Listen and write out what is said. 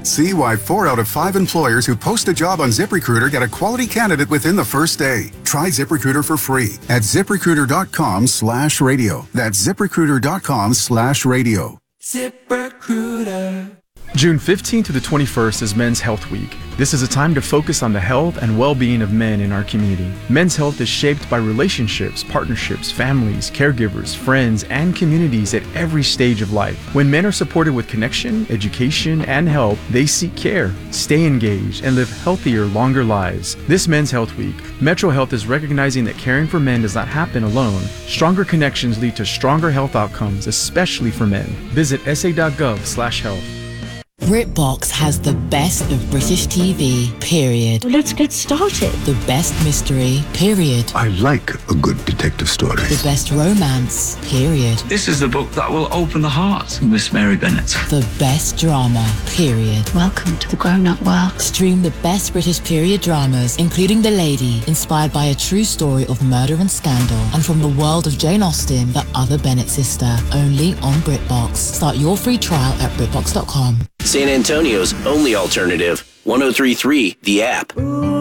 See why 4 out of 5 employers who post a job on ZipRecruiter get a quality candidate within the first day. Try ZipRecruiter for free at ZipRecruiter.com/radio. That's ZipRecruiter.com/radio. ZipRecruiter. June 15th to the 21st is Men's Health Week. This is a time to focus on the health and well-being of men in our community. Men's health is shaped by relationships, partnerships, families, caregivers, friends, and communities at every stage of life. When men are supported with connection, education, and help, they seek care, stay engaged, and live healthier, longer lives. This Men's Health Week, Metro Health is recognizing that caring for men does not happen alone. Stronger connections lead to stronger health outcomes, especially for men. Visit sa.gov/health. BritBox has the best of British TV, period. Let's get started. The best mystery, period. I like a good detective story. The best romance, period. This is the book that will open the heart of Miss Mary Bennet. The best drama, period. Welcome to the grown-up world. Stream the best British period dramas, including The Lady, inspired by a true story of murder and scandal, and from the world of Jane Austen, the other Bennet sister, only on BritBox. Start your free trial at BritBox.com. San Antonio's only alternative, 103.3 The App.